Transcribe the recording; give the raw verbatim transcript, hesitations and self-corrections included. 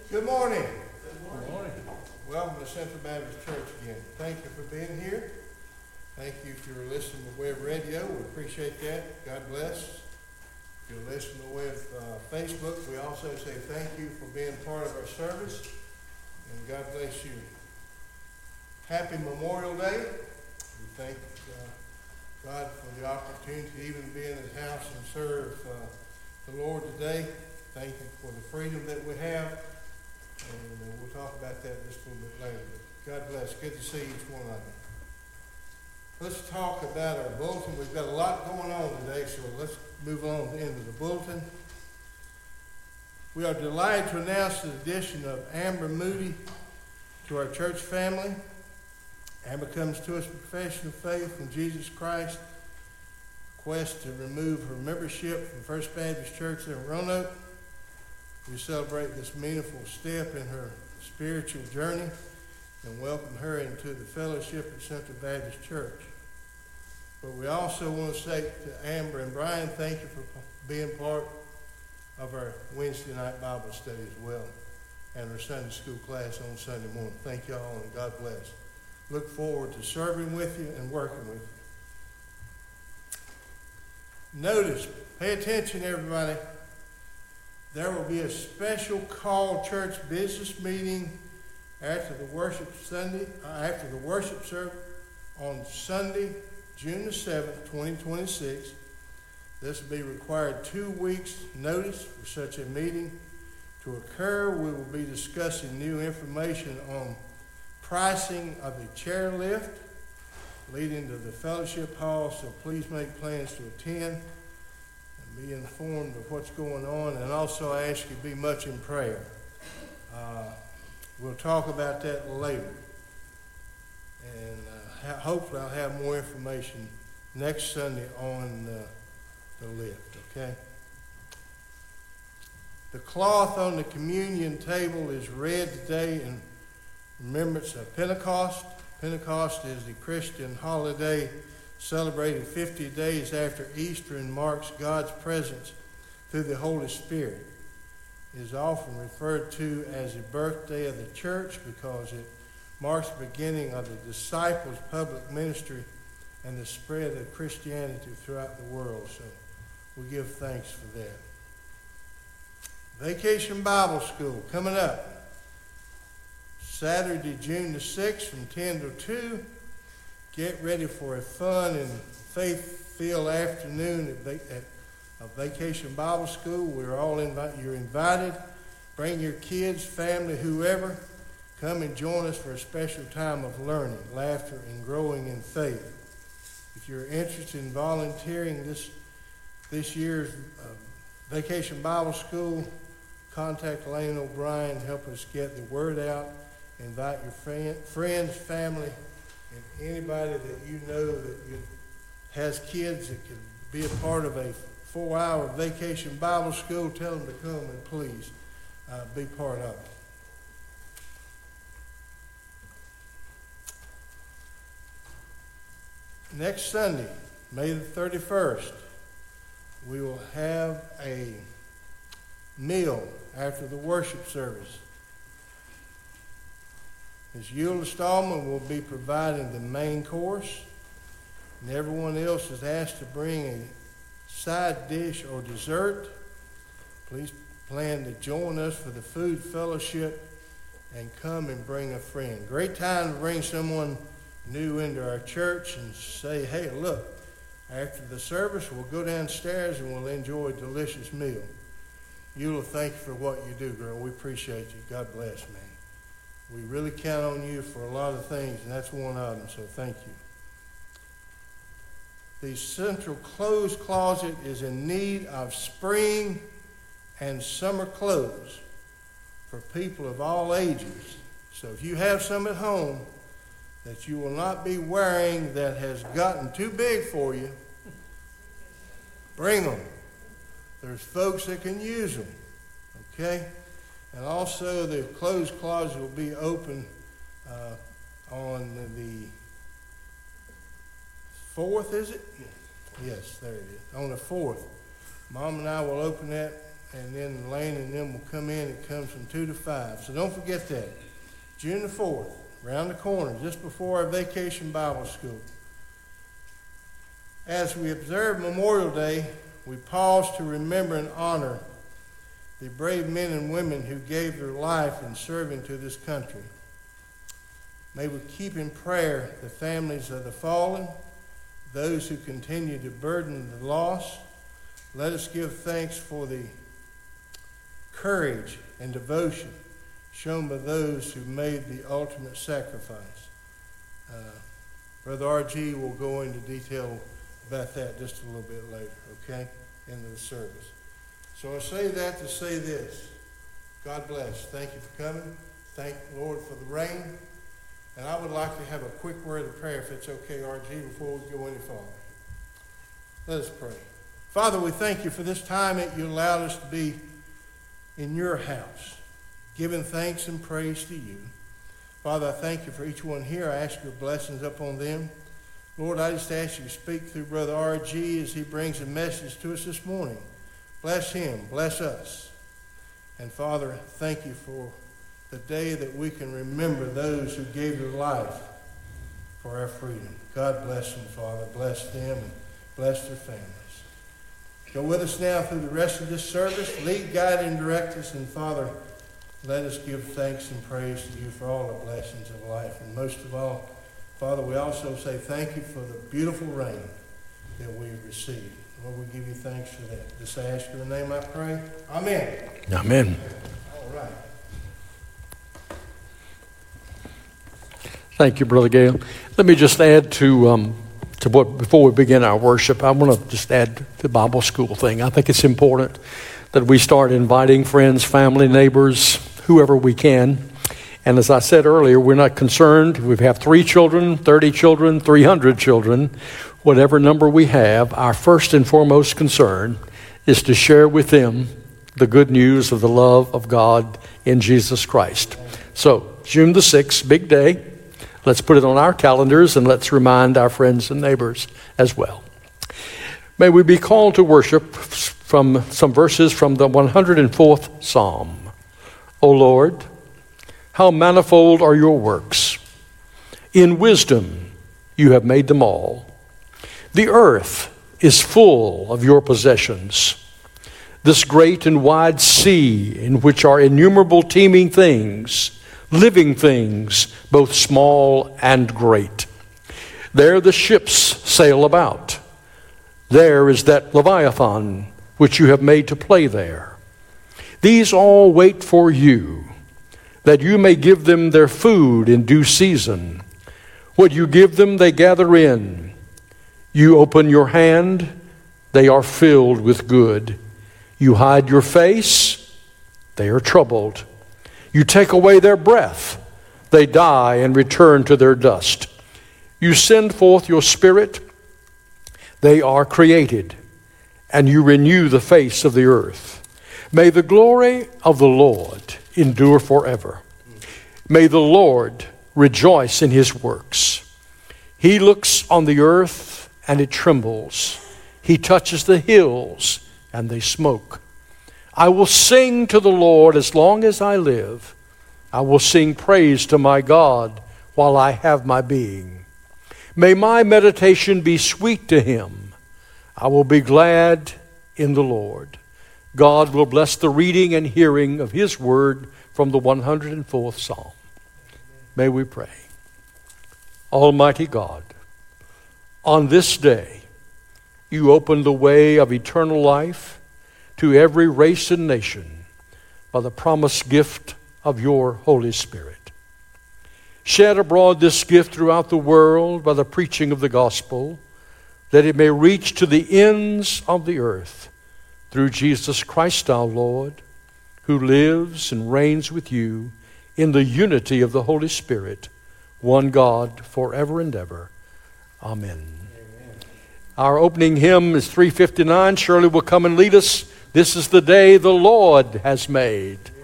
Good morning. Good morning. Welcome to Central Baptist Church again. Thank you for being here. Thank you if you're listening to web radio. We appreciate that. God bless. If you're listening to web uh, Facebook, we also say thank you for being part of our service. And God bless you. Happy Memorial Day. We thank uh, God for the opportunity to even be in His house and serve uh, the Lord today. Thank you for the freedom that we have. And uh, we'll talk about that just a little bit later. But God bless. Good to see each one of you. Let's talk about our bulletin. We've got a lot going on today, so let's move on into the bulletin. We are delighted to announce the addition of Amber Moody to our church family. Amber comes to us with profession of faith in Jesus Christ, request to remove her membership from First Baptist Church in Roanoke. We celebrate this meaningful step in her spiritual journey and welcome her into the fellowship at Central Baptist Church. But we also want to say to Amber and Brian, thank you for being part of our Wednesday night Bible study as well and our Sunday school class on Sunday morning. Thank you all and God bless. Look forward to serving with you and working with you. Notice, pay attention everybody. There will be a special call church business meeting after the worship Sunday, uh, after the worship service on Sunday, June the seventh, twenty twenty-six. This will be required two weeks notice for such a meeting to occur. We will be discussing new information on pricing of the chairlift leading to the fellowship hall, so please make plans to attend. Be informed of what's going on, and also I ask you to be much in prayer. Uh, we'll talk about that later, and uh, ha- hopefully I'll have more information next Sunday on uh, the lift, okay? The cloth on the communion table is red today in remembrance of Pentecost. Pentecost is the Christian holiday celebrated fifty days after Easter and marks God's presence through the Holy Spirit. It is often referred to as the birthday of the church because it marks the beginning of the disciples' public ministry and the spread of Christianity throughout the world. So we give thanks for that. Vacation Bible School coming up Saturday, June the sixth from ten to two. Get ready for a fun and faith-filled afternoon at, va- at a Vacation Bible School. We're all invited. You're invited. Bring your kids, family, whoever. Come and join us for a special time of learning, laughter, and growing in faith. If you're interested in volunteering this this year's uh, Vacation Bible School, contact Lane O'Brien. Help us get the word out. Invite your friend, friends, family, and anybody that you know that you, has kids that can be a part of a four-hour Vacation Bible School, tell them to come and please uh, be part of it. Next Sunday, May the thirty-first, we will have a meal after the worship service. Miz Eula Stallman will be providing the main course, and everyone else is asked to bring a side dish or dessert. Please plan to join us for the food fellowship and come and bring a friend. Great time to bring someone new into our church and say, hey, look, after the service, we'll go downstairs and we'll enjoy a delicious meal. Eula, thank you for what you do, girl. We appreciate you. God bless, man. We really count on you for a lot of things, and that's one of them, so thank you. The central clothes closet is in need of spring and summer clothes for people of all ages. So if you have some at home that you will not be wearing that has gotten too big for you, bring them. There's folks that can use them, okay? And also, the clothes closet will be open uh, on the fourth, is it? Yes, there it is. On the fourth. Mom and I will open that and then Lane and them will come in. It comes from two to five. So don't forget that. June the fourth, around the corner, just before our Vacation Bible School. As we observe Memorial Day, we pause to remember and honor the brave men and women who gave their life in serving to this country. May we keep in prayer the families of the fallen, those who continue to burden the lost. Let us give thanks for the courage and devotion shown by those who made the ultimate sacrifice. Uh, Brother R G will go into detail about that just a little bit later, okay, into the service. So I say that to say this. God bless. Thank you for coming. Thank the Lord for the rain. And I would like to have a quick word of prayer, if it's okay, R G, before we go any farther. Let us pray. Father, we thank you for this time that you allowed us to be in your house, giving thanks and praise to you. Father, I thank you for each one here. I ask your blessings upon them. Lord, I just ask you to speak through Brother R G as he brings a message to us this morning. Bless him. Bless us. And Father, thank you for the day that we can remember those who gave their life for our freedom. God bless them, Father. Bless them and bless their families. Go with us now through the rest of this service. Lead, guide, and direct us. And Father, let us give thanks and praise to you for all the blessings of life. And most of all, Father, we also say thank you for the beautiful rain that we've received. Lord, we give you thanks for that. Just ask in the name I pray. Amen. Amen. All right. Thank you, Brother Gale. Let me just add to um, to what before we begin our worship. I want to just add the Bible school thing. I think it's important that we start inviting friends, family, neighbors, whoever we can. And as I said earlier, we're not concerned. We have three children, thirty children, three hundred children. Whatever number we have, our first and foremost concern is to share with them the good news of the love of God in Jesus Christ. So, June the sixth, big day. Let's put it on our calendars and let's remind our friends and neighbors as well. May we be called to worship from some verses from the one hundred fourth Psalm. O Lord, how manifold are your works. In wisdom you have made them all. The earth is full of your possessions. This great and wide sea in which are innumerable teeming things, living things, both small and great. There the ships sail about. There is that Leviathan which you have made to play there. These all wait for you, that you may give them their food in due season. What you give them they gather in. You open your hand, they are filled with good. You hide your face, they are troubled. You take away their breath, they die and return to their dust. You send forth your spirit, they are created, and you renew the face of the earth. May the glory of the Lord endure forever. May the Lord rejoice in his works. He looks on the earth and it trembles. He touches the hills and they smoke. I will sing to the Lord as long as I live. I will sing praise to my God while I have my being. May my meditation be sweet to him. I will be glad in the Lord. God will bless the reading and hearing of his word from the one hundred fourth Psalm. May we pray. Almighty God, on this day, you opened the way of eternal life to every race and nation by the promised gift of your Holy Spirit. Shed abroad this gift throughout the world by the preaching of the gospel, that it may reach to the ends of the earth through Jesus Christ our Lord, who lives and reigns with you in the unity of the Holy Spirit, one God, forever and ever. Amen. Amen. Our opening hymn is three fifty-nine. Shirley will come and lead us. This is the day the Lord has made.